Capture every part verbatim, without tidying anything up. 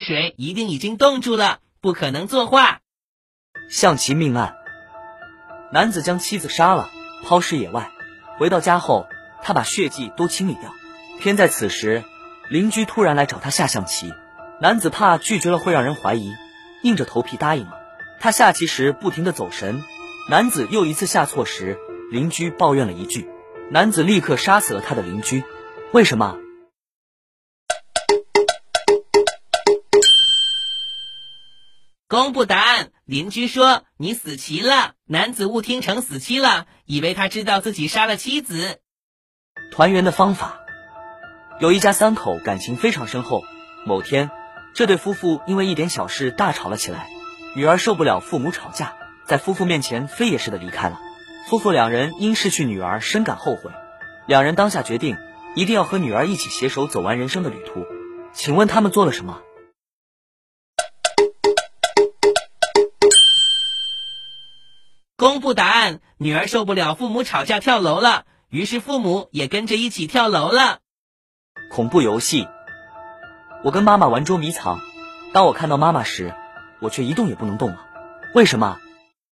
水一定已经冻住了，不可能作画。 象棋命案，男子将妻子杀了，抛尸野外。回到家后，他把血迹都清理掉。偏在此时，邻居突然来找他下象棋。男子怕拒绝了会让人怀疑，硬着头皮答应了。他下棋时不停地走神，男子又一次下错时，邻居抱怨了一句，男子立刻杀死了他的邻居。为什么？ 公布答案，邻居说你死棋了。男子误听成死期了，以为他知道自己杀了妻子。 团圆的方法，有一家三口感情非常深厚。某天，这对夫妇因为一点小事大吵了起来，女儿受不了父母吵架，在夫妇面前飞也似的离开了。夫妇两人因失去女儿深感后悔，两人当下决定一定要和女儿一起携手走完人生的旅途。请问他们做了什么？ 公布答案，女儿受不了父母吵架跳楼了，于是父母也跟着一起跳楼了。 恐怖游戏。我跟妈妈玩捉迷藏，当我看到妈妈时，我却一动也不能动了。为什么？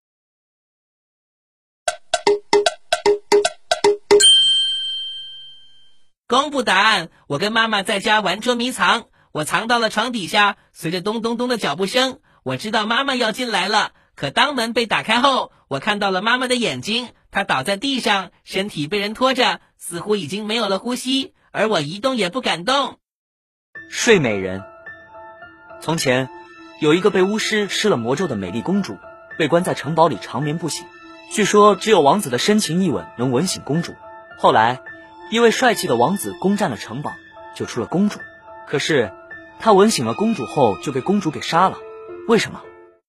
公布答案，我跟妈妈在家玩捉迷藏，我藏到了床底下，随着咚咚咚的脚步声，我知道妈妈要进来了。可当门被打开后，我看到了妈妈的眼睛，她倒在地上，身体被人拖着，似乎已经没有了呼吸，而我一动也不敢动。 睡美人。从前，有一个被巫师施了魔咒的美丽公主，被关在城堡里长眠不醒。据说只有王子的深情一吻能吻醒公主。后来，一位帅气的王子攻占了城堡，救出了公主。可是，他吻醒了公主后就被公主给杀了。为什么？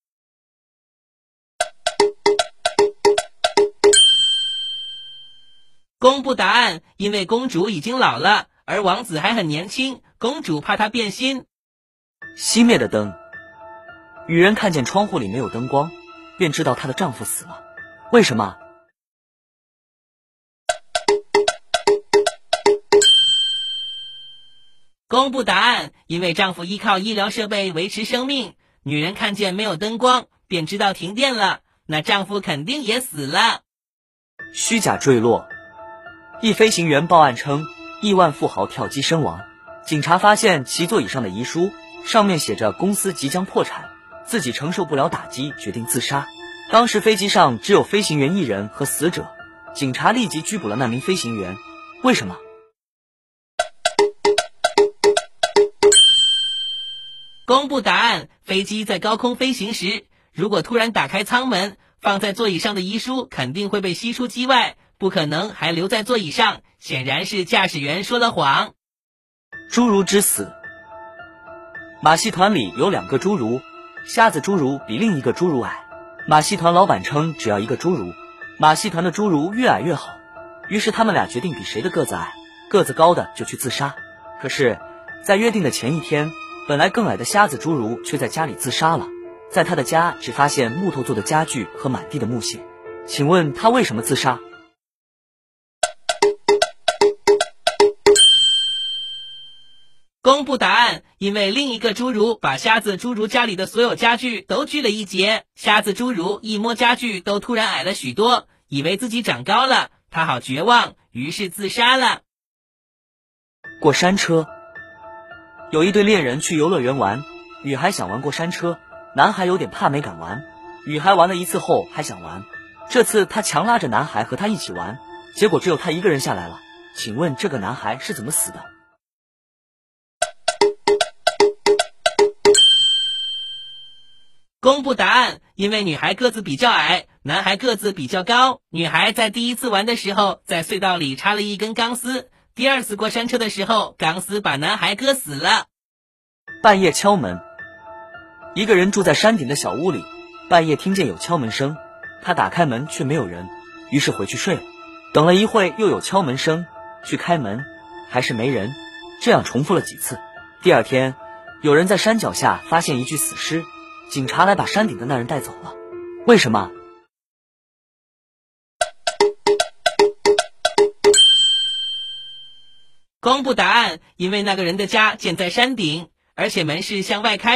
公布答案，因为公主已经老了，而王子还很年轻，公主怕他变心。 熄灭的灯。女人看见窗户里没有灯光，便知道她的丈夫死了。为什么？ 公布答案，因为丈夫依靠医疗设备维持生命，女人看见没有灯光，便知道停电了，那丈夫肯定也死了。 虚假坠落。一飞行员报案称，亿万富豪跳机身亡。警察发现其座椅上的遗书，上面写着公司即将破产，自己承受不了打击，决定自杀。当时飞机上只有飞行员一人和死者，警察立即拘捕了那名飞行员。为什么？ 公布答案，飞机在高空飞行时，如果突然打开舱门，放在座椅上的遗书肯定会被吸出机外，不可能还留在座椅上，显然是驾驶员说了谎。 侏儒之死。马戏团里有两个侏儒，瞎子侏儒比另一个侏儒矮。马戏团老板称只要一个侏儒，马戏团的侏儒越矮越好，于是他们俩决定比谁的个子矮，个子高的就去自杀。可是，在约定的前一天，本来更矮的瞎子侏儒却在家里自杀了。在他的家只发现木头做的家具和满地的木屑。请问他为什么自杀？ 公布答案，因为另一个侏儒把瞎子侏儒家里的所有家具都锯了一截，瞎子侏儒一摸家具都突然矮了许多，以为自己长高了，他好绝望，于是自杀了。 过山车。有一对恋人去游乐园玩，女孩想玩过山车，男孩有点怕没敢玩。女孩玩了一次后还想玩，这次她强拉着男孩和她一起玩，结果只有她一个人下来了。请问这个男孩是怎么死的？ 公布答案，因为女孩个子比较矮，男孩个子比较高。女孩在第一次玩的时候，在隧道里插了一根钢丝，第二次过山车的时候，钢丝把男孩割死了。 半夜敲门。一个人住在山顶的小屋里，半夜听见有敲门声，他打开门却没有人，于是回去睡了。等了一会又有敲门声，去开门，还是没人，这样重复了几次。第二天，有人在山脚下发现一具死尸，警察来把山顶的那人带走了。为什么？ 公布答案，因为那个人的家建在山顶，而且门是向外开